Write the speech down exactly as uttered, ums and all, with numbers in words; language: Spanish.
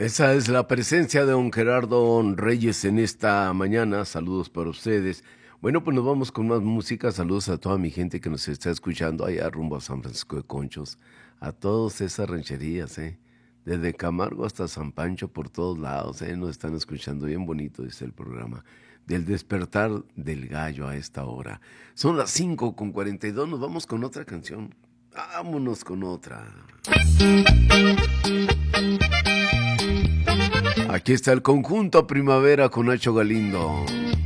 Esa es la presencia de don Gerardo Reyes en esta mañana. Saludos para ustedes. Bueno, pues nos vamos con más música. Saludos a toda mi gente que nos está escuchando allá rumbo a San Francisco de Conchos. A todas esas rancherías, ¿eh? Desde Camargo hasta San Pancho, por todos lados, ¿eh? Nos están escuchando bien bonito, dice el programa. Del despertar del gallo a esta hora. Son las cinco con cuarenta y dos. Nos vamos con otra canción. Vámonos con otra. Aquí está el conjunto Primavera con Nacho Galindo.